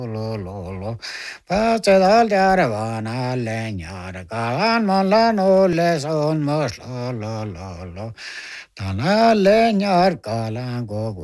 lo lo lo pa che dal dar va na le nyar kalan mon la no le son mos lo lo lo lo ta na le nyar kalan go